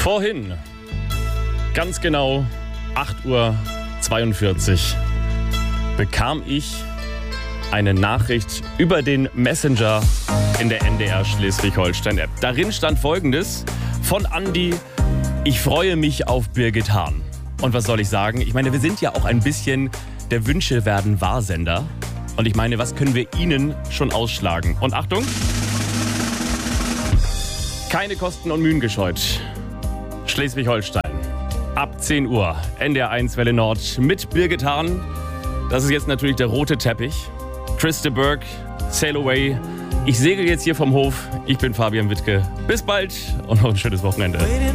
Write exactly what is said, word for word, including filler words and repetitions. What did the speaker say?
Vorhin, ganz genau acht Uhr zweiundvierzig, bekam ich eine Nachricht über den Messenger in der N D R Schleswig-Holstein-App. Darin stand Folgendes von Andi: Ich freue mich auf Birgit Hahn. Und was soll ich sagen? Ich meine, wir sind ja auch ein bisschen der Wünsche werden Wahrsender. Und ich meine, was können wir Ihnen schon ausschlagen? Und Achtung, keine Kosten und Mühen gescheut. Schleswig-Holstein, ab zehn Uhr, N D R eins Welle Nord mit Birgit Hahn. Das ist jetzt natürlich der rote Teppich. Chris de Burgh, Sail Away. Ich segel jetzt hier vom Hof. Ich bin Fabian Wittke. Bis bald und noch ein schönes Wochenende.